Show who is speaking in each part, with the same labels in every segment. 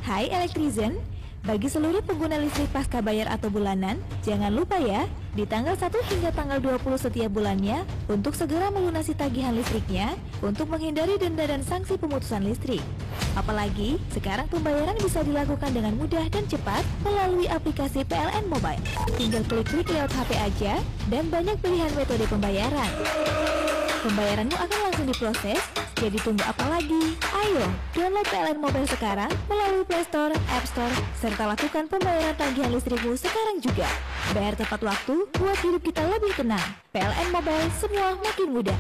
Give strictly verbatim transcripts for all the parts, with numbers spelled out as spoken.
Speaker 1: Hai Elektrizen, bagi seluruh pengguna listrik pasca bayar atau bulanan, jangan lupa ya, di tanggal satu hingga tanggal dua puluh setiap bulannya, untuk segera melunasi tagihan listriknya, untuk menghindari denda dan sanksi pemutusan listrik. Apalagi, sekarang pembayaran bisa dilakukan dengan mudah dan cepat melalui aplikasi P L N Mobile. Tinggal klik-klik lewat H P aja, dan banyak pilihan metode pembayaran. Pembayaranmu akan langsung diproses, jadi tunggu apa lagi? Ayo, download P L N Mobile sekarang melalui Play Store, App Store, serta lakukan pembayaran tagihan listrikmu sekarang juga. Bayar tepat waktu, buat hidup kita lebih tenang. P L N Mobile, semua makin mudah.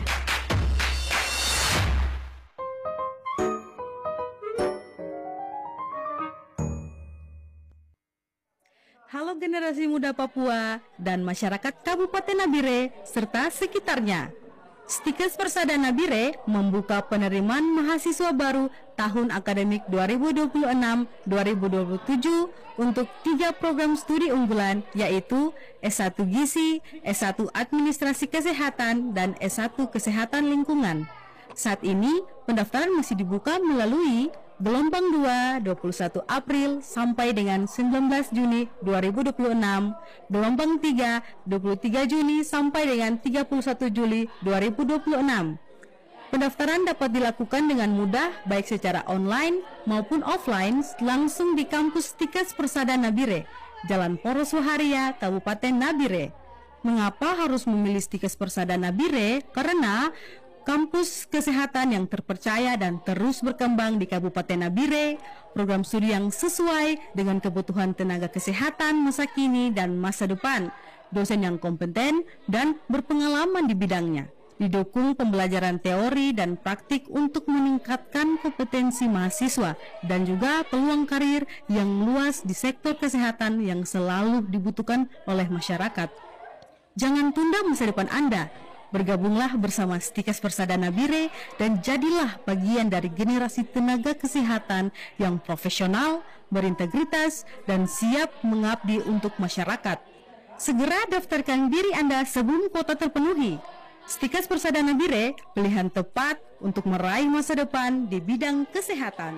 Speaker 2: Halo generasi muda Papua dan masyarakat Kabupaten Nabire serta sekitarnya. Stikes Persada Nabire membuka penerimaan mahasiswa baru tahun akademik dua ribu dua puluh enam dua ribu dua puluh tujuh untuk tiga program studi unggulan, yaitu S satu Gizi, S satu Administrasi Kesehatan, dan S satu Kesehatan Lingkungan. Saat ini pendaftaran masih dibuka melalui gelombang dua, dua puluh satu April sampai dengan sembilan belas Juni dua ribu dua puluh enam, gelombang tiga, dua puluh tiga Juni sampai dengan tiga puluh satu Juli dua ribu dua puluh enam. Pendaftaran dapat dilakukan dengan mudah baik secara online maupun offline langsung di kampus Stikes Persada Nabire, Jalan Poros Waharia, Kabupaten Nabire. Mengapa harus memilih Stikes Persada Nabire? Karena kampus kesehatan yang terpercaya dan terus berkembang di Kabupaten Nabire, program studi yang sesuai dengan kebutuhan tenaga kesehatan masa kini dan masa depan, dosen yang kompeten dan berpengalaman di bidangnya, didukung pembelajaran teori dan praktik untuk meningkatkan kompetensi mahasiswa dan juga peluang karir yang luas di sektor kesehatan yang selalu dibutuhkan oleh masyarakat. Jangan tunda masa depan Anda. Bergabunglah bersama Stikes Persada Nabire dan jadilah bagian dari generasi tenaga kesehatan yang profesional, berintegritas, dan siap mengabdi untuk masyarakat. Segera daftarkan diri Anda sebelum kuota terpenuhi. Stikes Persada Nabire, pilihan tepat untuk meraih masa depan di bidang kesehatan.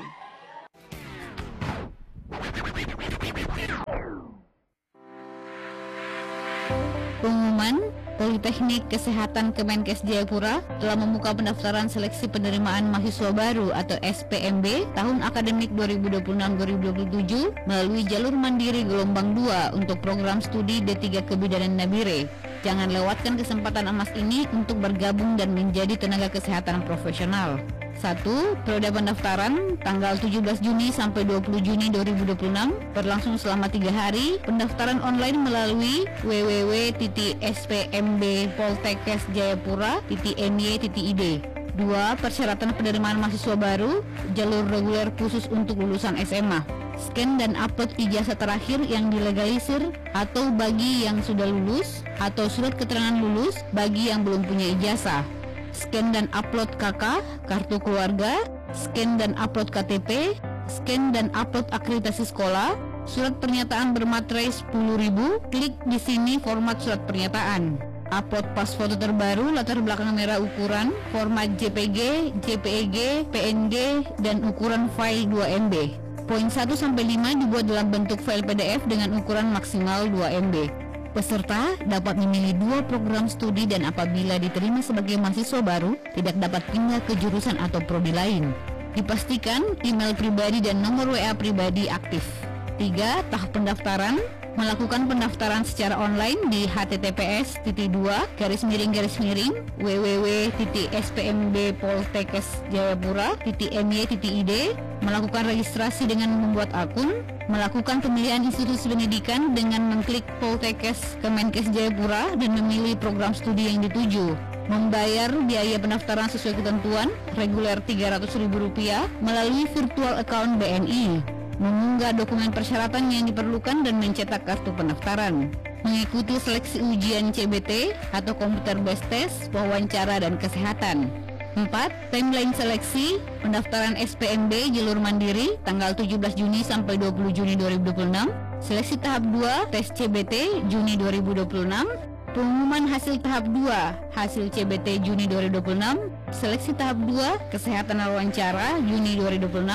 Speaker 3: Pengumuman, Politeknik Kesehatan Kemenkes Jayapura telah membuka pendaftaran seleksi penerimaan mahasiswa baru atau S P M B tahun akademik dua ribu dua puluh enam dua ribu dua puluh tujuh melalui jalur mandiri gelombang dua untuk program studi D tiga Kebidanan Nabire. Jangan lewatkan kesempatan emas ini untuk bergabung dan menjadi tenaga kesehatan profesional. satu. Periode pendaftaran tanggal tujuh belas Juni sampai dua puluh Juni dua ribu dua puluh enam, berlangsung selama tiga hari. Pendaftaran online melalui w w w titik s p m b poltekkes jayapura titik n y titik i d. dua. Persyaratan penerimaan mahasiswa baru, jalur reguler khusus untuk lulusan S M A. Scan dan upload ijazah terakhir yang dilegalisir atau bagi yang sudah lulus, atau surat keterangan lulus bagi yang belum punya ijazah. Scan dan upload K K, kartu keluarga, scan dan upload K T P, scan dan upload akreditasi sekolah, surat pernyataan bermaterai sepuluh ribu, klik di sini format surat pernyataan. Upload pas foto terbaru, latar belakang merah ukuran, format J P G, J P E G, P N G, dan ukuran file dua M B. Poin satu sampai lima dibuat dalam bentuk file P D F dengan ukuran maksimal dua M B. Peserta dapat memilih dua program studi dan apabila diterima sebagai mahasiswa baru, tidak dapat pindah ke jurusan atau prodi lain. Dipastikan email pribadi dan nomor W A pribadi aktif. tiga. Tahap pendaftaran. Melakukan pendaftaran secara online di h t t p s titik dua garis miring garis miring w w w titik s p m b poltekkes jayapura titik n y titik i d, melakukan registrasi dengan membuat akun, melakukan pemilihan institusi pendidikan dengan mengklik Poltekkes Kemenkes Jayapura dan memilih program studi yang dituju, membayar biaya pendaftaran sesuai ketentuan reguler tiga ratus ribu rupiah melalui virtual account B N I, mengunggah dokumen persyaratan yang diperlukan dan mencetak kartu pendaftaran, mengikuti seleksi ujian C B T atau Computer Based Test, wawancara dan kesehatan. empat. Timeline seleksi pendaftaran S P M B jalur mandiri tanggal tujuh belas Juni sampai dua puluh Juni dua ribu dua puluh enam. Seleksi tahap dua tes C B T Juni dua ribu dua puluh enam. Pengumuman hasil tahap dua hasil C B T Juni dua ribu dua puluh enam. Seleksi tahap dua kesehatan wawancara Juni dua ribu dua puluh enam.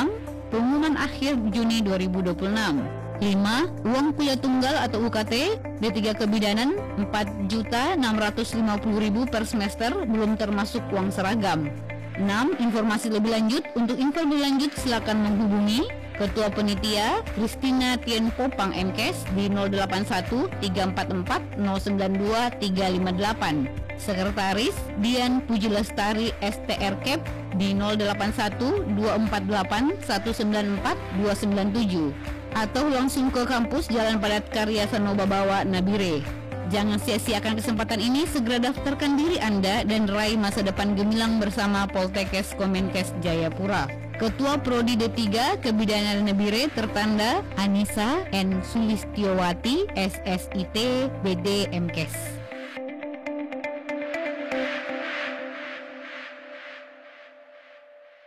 Speaker 3: Pengumuman akhir Juni dua ribu dua puluh enam. lima. Uang kuliah tunggal atau U K T D tiga kebidanan empat juta enam ratus lima puluh ribu per semester belum termasuk uang seragam. enam. Informasi lebih lanjut. Untuk info lebih lanjut silakan menghubungi Ketua Penitia Christina Tien Popang M Kes di nol delapan satu tiga empat empat nol sembilan dua tiga lima delapan. Sekretaris Dian Puji Lestari S T R Cap di nol delapan satu dua empat delapan satu sembilan empat dua sembilan tujuh atau langsung ke kampus Jalan Padat Karya Sanoba Bawa Nabire. Jangan sia-siakan kesempatan ini, segera daftarkan diri Anda dan raih masa depan gemilang bersama Poltekkes Kemenkes Jayapura. Ketua Prodi D tiga Kebidanan Nabire tertanda Anissa N. Sulistiowati S S I T B D M Kes.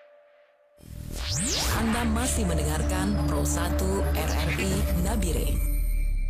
Speaker 4: Anda masih mendengarkan Pro satu R R I Nabire.